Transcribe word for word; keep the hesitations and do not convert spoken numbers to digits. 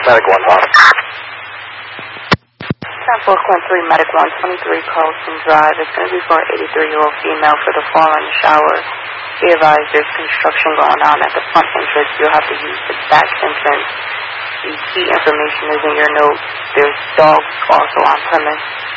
Medic one one. ten four one three, Medic one, twenty-three Carlson Drive. It's going to be for an eighty-three-year-old female for the fall in the shower. Be advised there's construction going on at the front entrance. You'll have to use the back entrance. The key information is in your notes. There's dogs also on premise.